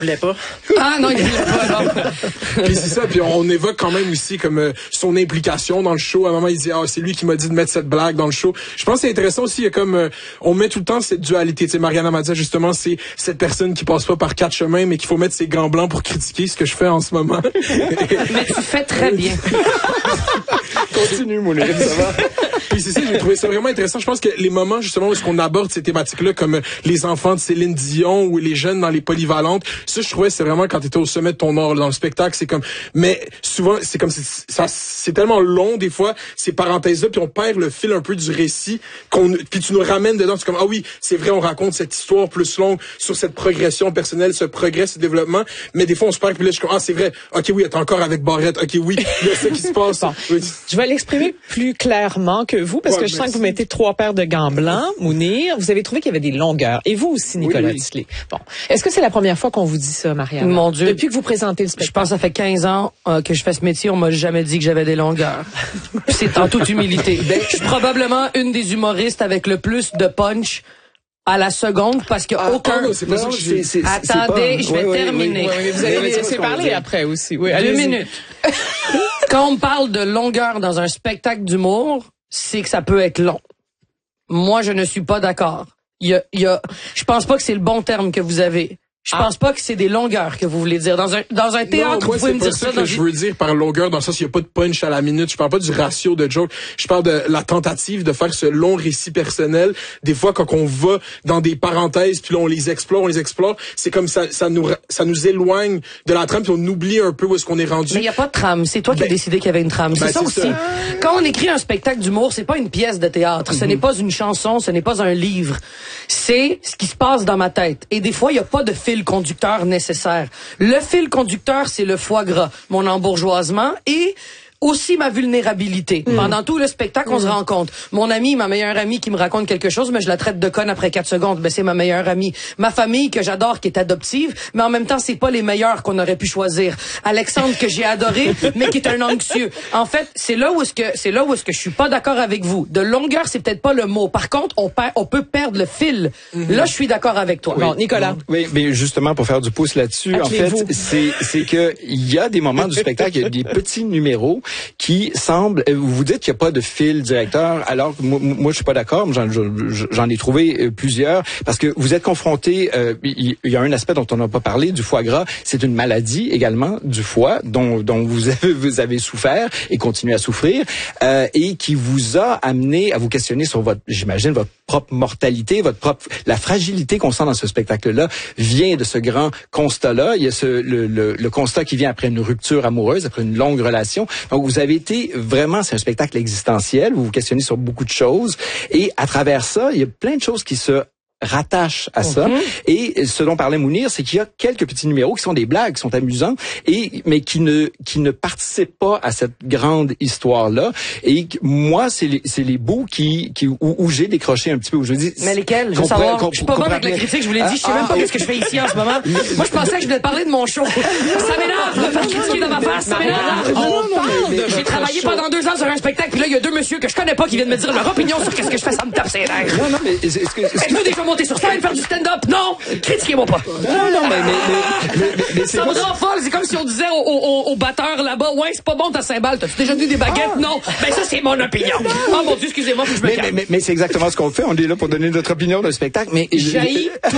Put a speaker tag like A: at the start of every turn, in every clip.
A: Je voulais pas.
B: Ah non, il voulait pas, non.
C: Puis c'est ça, puis on évoque quand même aussi comme son implication dans le show. À un moment, il dit c'est lui qui m'a dit de mettre cette blague dans le show. Je pense que c'est intéressant aussi, il y a comme on met tout le temps cette dualité. Tu sais, Mariana m'a dit justement, c'est cette personne qui passe pas par 4 chemins, mais qu'il faut mettre ses gants blancs pour critiquer, ce que je fais en ce moment.
B: Mais tu fais très bien.
D: Continue, Mounir, ça va.
C: Puis c'est ça, j'ai trouvé ça vraiment intéressant. Je pense que les moments justement où on aborde ces thématiques-là, comme les enfants de Céline Dion ou les jeunes dans les polyvalentes, ça je trouvais c'est vraiment quand t'étais au sommet de ton art dans le spectacle, c'est comme, mais souvent c'est comme ça, c'est tellement long des fois ces parenthèses-là, puis on perd le fil un peu du récit, puis tu nous ramènes dedans, c'est comme ah oui c'est vrai, on raconte cette histoire plus longue sur cette progression personnelle, ce progrès, ce développement, mais des fois on se perd, puis là je suis comme ah c'est vrai, ok oui t'es encore avec Barrette, ok oui il y a ça qui se passe.
A: Bon.
C: Oui.
A: Je vais l'exprimer plus clairement que vous, parce que je sens que vous mettez 3 paires de gants blancs, Mounir. Vous avez trouvé qu'il y avait des longueurs. Et vous aussi, Nicolas Tisley. Bon. Est-ce que c'est la première fois qu'on vous dit ça, Marianne?
B: Mon Dieu.
A: Depuis que vous présentez le spectacle.
B: Je pense que ça fait 15 ans que je fais ce métier. On m'a jamais dit que j'avais des longueurs. Puis c'est en toute humilité. Je suis probablement une des humoristes avec le plus de punch à la seconde parce que aucun...
C: Non, c'est pas ça que j'ai...
B: Attendez, je vais terminer.
A: Oui, vous allez me laisser parler après aussi. Oui,
B: 2 minutes. Quand on parle de longueur dans un spectacle d'humour, c'est que ça peut être long. Moi, je ne suis pas d'accord. Je pense pas que c'est le bon terme que vous avez. Je pense pas que c'est des longueurs que vous voulez dire. Dans un théâtre, vous pouvez me dire ça.
C: C'est pas ça que je veux dire par longueur, dans le sens qu'il n'y a pas de punch à la minute. Je parle pas du ratio de joke. Je parle de la tentative de faire ce long récit personnel. Des fois, quand on va dans des parenthèses, puis là, on les explore, c'est comme ça nous éloigne de la trame, puis on oublie un peu où est-ce qu'on est rendu.
B: Mais il n'y a pas de trame. C'est toi qui as décidé qu'il y avait une trame. C'est ça aussi. Quand on écrit un spectacle d'humour, c'est pas une pièce de théâtre. Ce n'est pas une chanson, ce n'est pas un livre. C'est ce qui se passe dans ma tête. Et des fois, il n'y a pas de fil conducteur nécessaire. Le fil conducteur, c'est le foie gras, mon embourgeoisement et aussi ma vulnérabilité. Pendant tout le spectacle, on se rend compte. Mon amie, ma meilleure amie qui me raconte quelque chose, mais je la traite de conne après 4 secondes. Ben, c'est ma meilleure amie. Ma famille que j'adore, qui est adoptive, mais en même temps, c'est pas les meilleurs qu'on aurait pu choisir. Alexandre, que j'ai adoré, mais qui est un anxieux. En fait, c'est là où est-ce que je suis pas d'accord avec vous. De longueur, c'est peut-être pas le mot. Par contre, on peut perdre le fil. Là, je suis d'accord avec toi.
A: Oui. Bon, Nicolas.
D: Oui, mais justement, pour faire du pouce là-dessus, en fait, c'est que il y a des moments du spectacle, il y a des petits numéros qui semblent, vous dites qu'il n'y a pas de fil directeur, alors que moi je suis pas d'accord, j'en ai trouvé plusieurs, parce que vous êtes confronté, il y a un aspect dont on n'a pas parlé, du foie gras, c'est une maladie également du foie, dont vous avez souffert et continuez à souffrir, et qui vous a amené à vous questionner sur j'imagine, votre propre mortalité, la fragilité qu'on sent dans ce spectacle-là vient de ce grand constat-là. Il y a le constat qui vient après une rupture amoureuse, après une longue relation. Donc, vous avez été vraiment, c'est un spectacle existentiel. Vous vous questionnez sur beaucoup de choses. Et à travers ça, il y a plein de choses qui se rattache à ça. Et ce dont parlait Mounir, c'est qu'il y a quelques petits numéros qui sont des blagues, qui sont amusants, mais qui ne participent pas à cette grande histoire-là. Et moi, c'est les bouts où j'ai décroché un petit peu, où je dis...
B: Mais lesquels? Je veux savoir. Je suis pas bonne avec la critique, je vous l'ai dit. Je sais même pas ce que je fais ici en ce moment. Moi, je pensais que je venais de parler de mon show. Ça m'énerve de faire critiquer dans ma face. Ça m'énerve. J'ai travaillé pendant 2 ans sur un spectacle, puis là, il y a 2 messieurs que je connais pas qui viennent me dire leur opinion sur qu'est-ce que je fais, ça me tape ses nerfs.
D: Non, mais
B: est-ce que monter sur scène, faire du stand-up? Non! Critiquez-moi pas!
D: Non, mais
B: ça me rend folle. C'est comme si on disait au batteur là-bas, ouais, c'est pas bon ta cymbale. T'as-tu déjà vu des baguettes? Non! Ben ça, c'est mon opinion. Oh mon Dieu, excusez-moi, faut que je me calme.
D: Mais c'est exactement ce qu'on fait. On est là pour donner notre opinion d'un spectacle, mais...
B: J'haïs tout.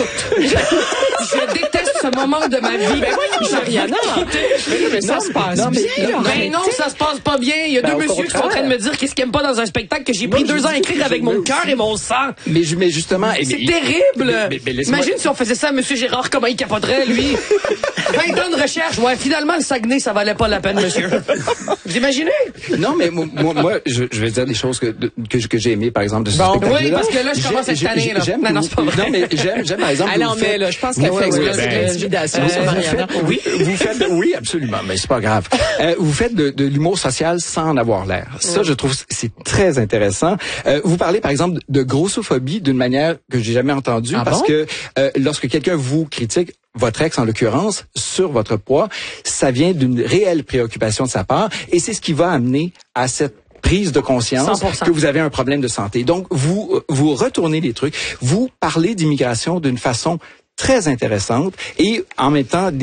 B: Je déteste ce moment de ma vie.
A: Ben voyons, Mariana. Mais ça se passe bien.
B: Ben non, ça se passe pas bien. Il y a 2 messieurs qui sont en train de me dire qu'est-ce qu'ils aiment pas dans un spectacle que j'ai pris 2 ans à écrire avec mon cœur et mon sang.
D: Mais justement...
B: C'est terrible! Imagine si on faisait ça à M. Gérard, comment il capoterait, lui. 20 ans de recherche. Ouais, finalement, le Saguenay, ça valait pas la peine, monsieur. Vous imaginez?
D: Non, mais moi je vais dire des choses que j'ai aimées, par exemple, de ce spectacle-là.
B: Oui, parce que là, je commence cette année, là. Non, c'est pas vrai.
D: Non, mais j'aime, par exemple...
A: Alors, mais là, je pense qu'elle fait exploser l'intimidation, Mariana.
D: Oui, absolument, mais c'est pas grave. Vous faites de l'humour social sans en avoir l'air. Ça, je trouve, c'est très intéressant. Vous parlez, par exemple, de grossophobie d'une manière que j'ai jamais entendue, parce que lorsque quelqu'un vous critique, votre ex en l'occurrence, sur votre poids, ça vient d'une réelle préoccupation de sa part, et c'est ce qui va amener à cette prise de conscience 100%. Que vous avez un problème de santé. Donc, vous retournez les trucs, vous parlez d'immigration d'une façon très intéressantes et en même temps